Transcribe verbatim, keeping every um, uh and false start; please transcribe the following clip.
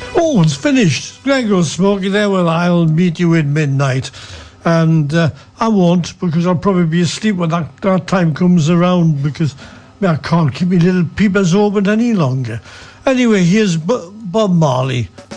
Oh, it's finished. Gregor Smokey there. Well, I'll meet you at midnight. And uh, I won't, because I'll probably be asleep when that, that time comes around, because I can't keep my little peepers open any longer. Anyway, here's B- Bob Marley.